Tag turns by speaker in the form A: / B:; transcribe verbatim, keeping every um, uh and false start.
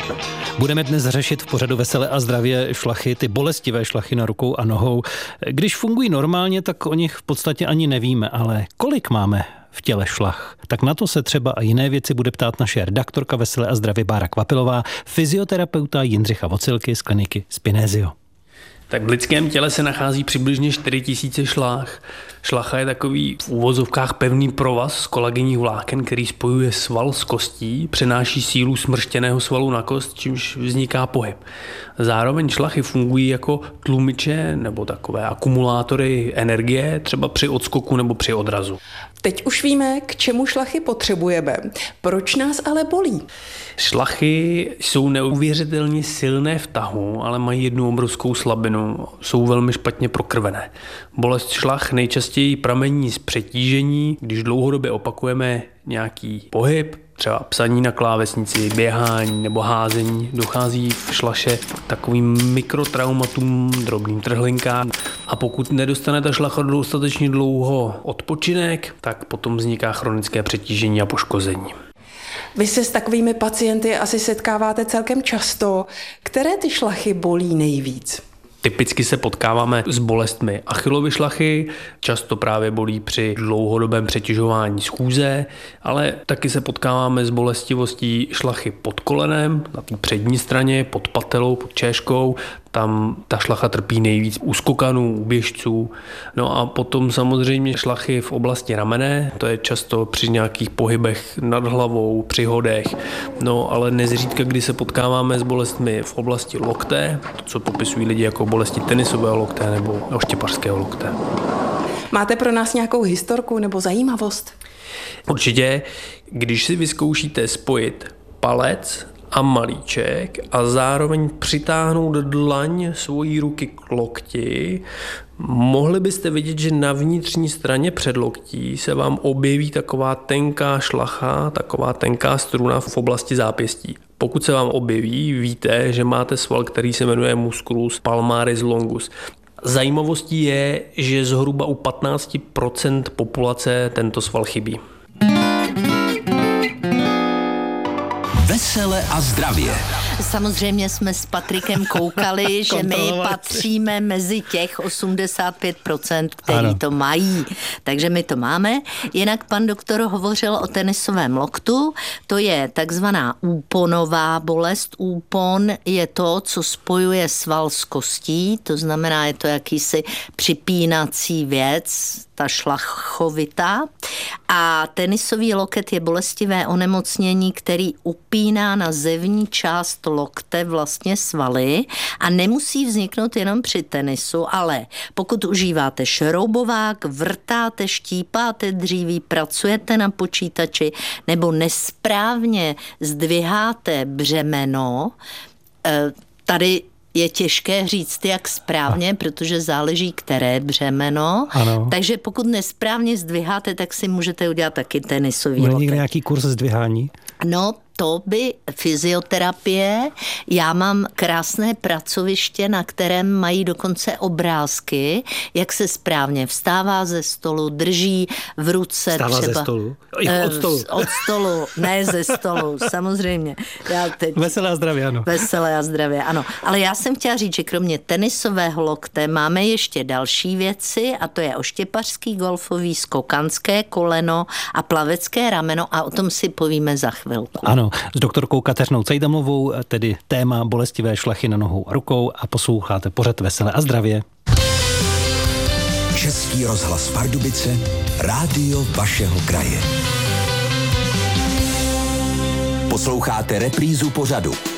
A: Budeme dnes řešit v pořadu Veselé a zdravě šlachy, ty bolestivé šlachy na rukou a nohou. Když fungují normálně, tak o nich v podstatě ani nevíme, ale kolik máme v těle šlach? Tak na to se třeba a jiné věci bude ptát naše redaktorka Veselé a zdravě Bára Kvapilová, fyzioterapeuta Jindřicha Vocilky z kliniky Spinezio.
B: Tak v lidském těle se nachází přibližně čtyři tisíce šlach. Šlacha je takový v úvozovkách pevný provaz z kolagenních vláken, který spojuje sval s kostí, přenáší sílu smrštěného svalu na kost, čímž vzniká pohyb. Zároveň šlachy fungují jako tlumiče nebo takové akumulátory energie, třeba při odskoku nebo při odrazu.
C: Teď už víme, k čemu šlachy potřebujeme. Proč nás ale bolí?
B: Šlachy jsou neuvěřitelně silné v tahu, ale mají jednu obrovskou slabinu. Jsou velmi špatně prokrvené. Bolest šlach nejčastěji pramení z přetížení, když dlouhodobě opakujeme nějaký pohyb, třeba psaní na klávesnici, běhání nebo házení, dochází v šlaše k takovým mikrotraumatům, drobným trhlinkám. A pokud nedostane ta šlacha dostatečně dlouho odpočinek, tak potom vzniká chronické přetížení a poškození.
C: Vy se s takovými pacienty asi setkáváte celkem často. Které ty šlachy bolí nejvíc?
B: Typicky se potkáváme s bolestmi Achillovy šlachy, často právě bolí při dlouhodobém přetěžování schůze, ale taky se potkáváme s bolestivostí šlachy pod kolenem, na té přední straně, pod patelou, pod čéškou. Tam ta šlacha trpí nejvíc u skokanů, u běžců. No a potom samozřejmě šlachy v oblasti ramene, to je často při nějakých pohybech nad hlavou, při hodech. No ale nezřídka, kdy se potkáváme s bolestmi v oblasti lokte, to, co popisují lidi jako bolesti tenisového lokte nebo oštěpařského lokte.
C: Máte pro nás nějakou historku nebo zajímavost?
B: Určitě, když si vyzkoušíte spojit palec a malíček a zároveň přitáhnout dlaň svojí ruky k lokti, mohli byste vidět, že na vnitřní straně předloktí se vám objeví taková tenká šlacha, taková tenká struna v oblasti zápěstí. Pokud se vám objeví, víte, že máte sval, který se jmenuje musculus palmaris longus. Zajímavostí je, že zhruba u patnáct procent populace tento sval chybí.
D: Vesele a zdravě.
E: Samozřejmě jsme s Patrikem koukali, že my patříme mezi těch osmdesát pět procent, který ano. to mají. Takže my to máme. Jinak pan doktor hovořil o tenisovém loktu. To je takzvaná úponová bolest. Úpon je to, co spojuje sval s kostí. To znamená, je to jakýsi připínací věc, ta šlachovitá. A tenisový loket je bolestivé onemocnění, který upíná na zevní část lokte vlastně svaly a nemusí vzniknout jenom při tenisu, ale pokud užíváte šroubovák, vrtáte, štípáte dříví, pracujete na počítači nebo nesprávně zdviháte břemeno, tady je těžké říct, jak správně, protože záleží, které břemeno. Ano. Takže pokud nesprávně zdviháte, tak si můžete udělat taky tenisový loket.
A: Bude někde nějaký kurz zdvihání?
E: No, to by fyzioterapie. Já mám krásné pracoviště, na kterém mají dokonce obrázky, jak se správně vstává ze stolu, drží v ruce
A: vstává
E: třeba...
A: ze stolu?
E: Od stolu. Od stolu, ne ze stolu, samozřejmě. Já teď...
A: Veselé a zdravě, ano.
E: Veselé a zdravě, ano. Ale já jsem chtěla říct, že kromě tenisového lokte máme ještě další věci a to je oštěpařský, golfový, skokanské koleno a plavecké rameno a o tom si povíme za chvilku.
A: Ano. S doktorkou Kateřinou Cejdamovou, tedy téma bolestivé šlachy na nohou a rukou a posloucháte pořad Veselé a zdravě.
D: Český rozhlas Pardubice, rádio vašeho kraje. Posloucháte reprízu pořadu